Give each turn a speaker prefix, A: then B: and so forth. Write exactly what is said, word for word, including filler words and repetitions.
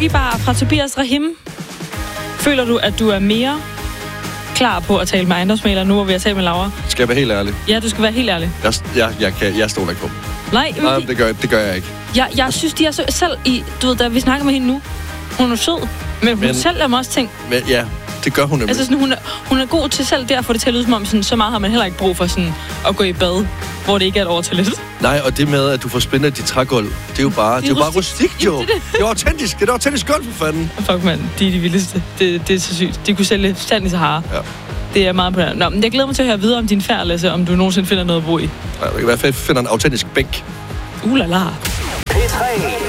A: vi bare fra Tobias Rahim. Føler du, at du er mere klar på at tale med ejendomsmæglere nu, hvor vi har talt med Laura?
B: Skal jeg være helt ærlig?
A: Ja, du skal være helt ærlig.
B: Jeg, jeg, jeg, jeg, jeg stoler ikke på.
A: Nej,
B: Nej, det gør, det gør jeg ikke.
A: Jeg, jeg synes, de er så... Selv i... Du ved, da vi snakker med hende nu, hun er sød, men hun men, selv er mig også tænkt...
B: Men, ja, det gør hun nemlig.
A: Altså sådan, hun er, hun er god til selv der at få det til at lyde som om, sådan, så meget har man heller ikke brug for sådan, at gå i bad, hvor det ikke er et overtoilet.
B: Nej, og det med, at du får spændt dit trægulv, det er jo bare, det er jo bare rustikt, jo. Det er, det er autentisk. Det er et autentisk gulv, for fanden.
A: Fuck, mand. De er de vildeste. Det, det er så sygt. De kunne sælge stand i Sahara. Ja. Det er meget på det. Nå, men jeg glæder mig til at høre videre om din færd, Lasse, om du nogensinde finder noget at bo i.
B: Ja, jeg kan i hvert fald finde en autentisk bænk.
A: Uh, la, la.
C: P tre